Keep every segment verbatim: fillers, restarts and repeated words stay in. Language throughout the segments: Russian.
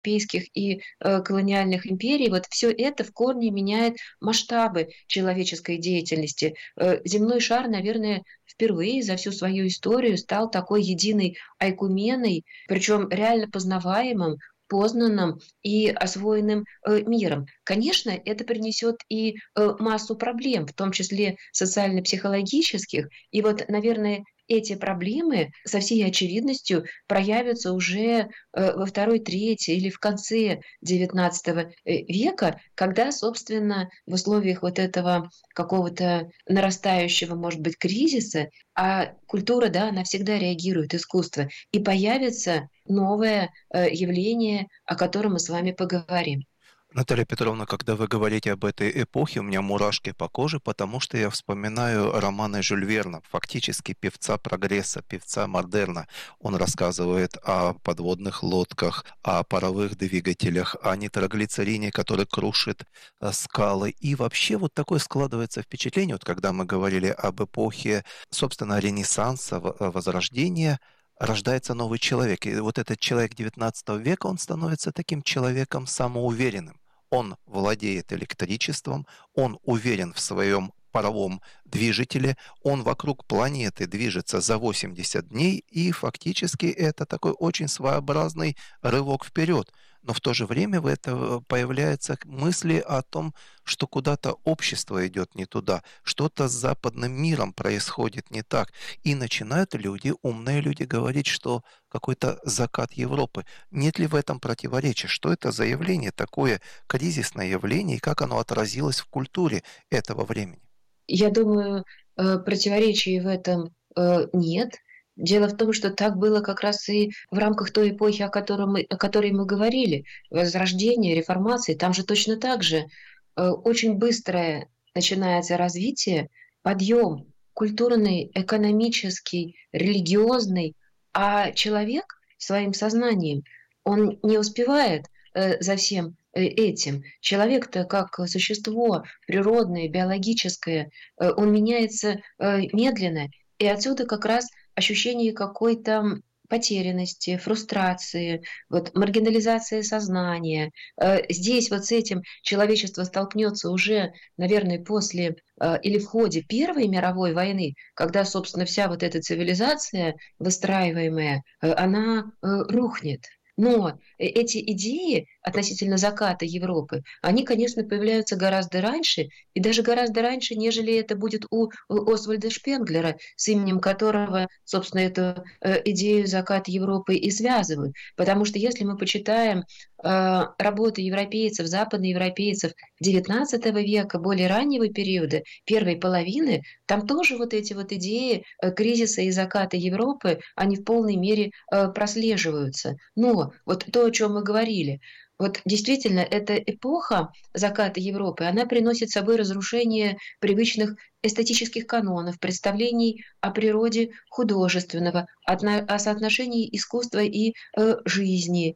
европейских и э, колониальных империй, вот все это в корне меняет масштабы человеческой деятельности. Э, земной шар, наверное, впервые за всю свою историю стал такой единой айкуменой, причем реально познаваемым, познанным и освоенным э, миром. Конечно, это принесет и э, массу проблем, в том числе социально-психологических. И вот, наверное, эти проблемы со всей очевидностью проявятся уже э, во второй, третьей или в конце девятнадцатого э, века, когда, собственно, в условиях вот этого какого-то нарастающего, может быть, кризиса, а культура, да, она всегда реагирует, искусство, и появится новое э, явление, о котором мы с вами поговорим. Наталья Петровна, когда вы говорите об этой эпохе, у меня мурашки по коже, потому что я вспоминаю романы Жюль Верна, фактически певца прогресса, певца модерна. Он рассказывает о подводных лодках, о паровых двигателях, о нитроглицерине, который крушит э, скалы. И вообще вот такое складывается впечатление, вот когда мы говорили об эпохе, собственно, Ренессанса, в- э, Возрождения, рождается новый человек. И вот этот человек девятнадцатого века, он становится таким человеком самоуверенным. Он владеет электричеством, он уверен в своем паровом движителе, он вокруг планеты движется за восемьдесят дней, и фактически это такой очень своеобразный рывок вперед. Но в то же время в это появляются мысли о том, что куда-то общество идет не туда, что-то с западным миром происходит не так. И начинают люди, умные люди, говорить, что какой-то закат Европы. Нет ли в этом противоречия? Что это за явление, такое кризисное явление, и как оно отразилось в культуре этого времени? Я думаю, э, противоречий в этом э, нет. Дело в том, что так было как раз и в рамках той эпохи, о, котором мы, о которой мы говорили, Возрождения, Реформации. Там же точно так же э, очень быстрое начинается развитие, подъем культурный, экономический, религиозный, а человек своим сознанием, он не успевает э, за всем э, этим. Человек-то как существо природное, биологическое, э, он меняется э, медленно, и отсюда как раз ощущение какой-то потерянности, фрустрации, вот, маргинализация сознания. Э, Здесь вот с этим человечество столкнется уже, наверное, после э, или в ходе Первой мировой войны, когда, собственно, вся вот эта цивилизация выстраиваемая, э, она э, рухнет. Но э, эти идеи относительно заката Европы, они, конечно, появляются гораздо раньше, и даже гораздо раньше, нежели это будет у у Освальда Шпенглера, с именем которого, собственно, эту э, идею заката Европы и связывают. Потому что если мы почитаем э, работы европейцев, западноевропейцев девятнадцатого века, более раннего периода, первой половины, там тоже вот эти вот идеи э, кризиса и заката Европы, они в полной мере э, прослеживаются. Но вот то, о чем мы говорили, вот действительно, эта эпоха заката Европы, она приносит с собой разрушение привычных эстетических канонов, представлений о природе художественного, отно- о соотношении искусства и э, жизни.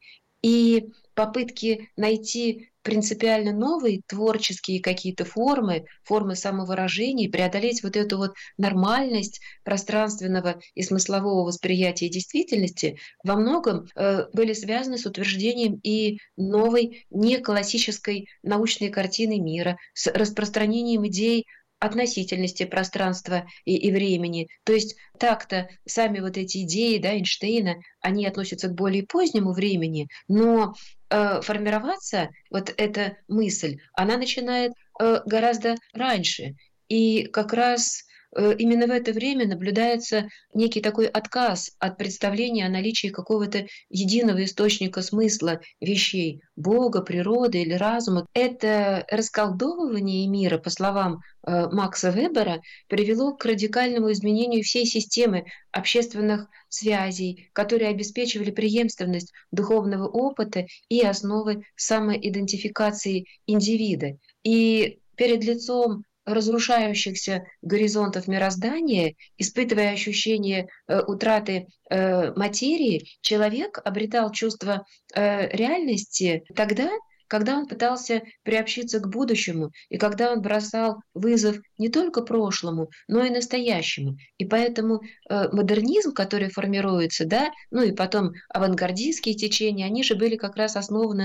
И попытки найти принципиально новые творческие какие-то формы, формы самовыражения, преодолеть вот эту вот нормальность пространственного и смыслового восприятия действительности во многом э, были связаны с утверждением и новой неклассической научной картины мира, с распространением идей относительности пространства и, и времени. То есть так-то сами вот эти идеи, да, Эйнштейна, они относятся к более позднему времени, но э, формироваться вот эта мысль, она начинает э, гораздо раньше. И как раз э, именно в это время наблюдается некий такой отказ от представления о наличии какого-то единого источника смысла вещей, Бога, природы или разума. Это расколдовывание мира, по словам э, Макса Вебера, привело к радикальному изменению всей системы общественных связей, которые обеспечивали преемственность духовного опыта и основы самоидентификации индивида. И перед лицом разрушающихся горизонтов мироздания, испытывая ощущение э, утраты э, материи, человек обретал чувство э, реальности тогда, когда он пытался приобщиться к будущему и когда он бросал вызов не только прошлому, но и настоящему. И поэтому э, модернизм, который формируется, да, ну и потом авангардистские течения, они же были как раз основаны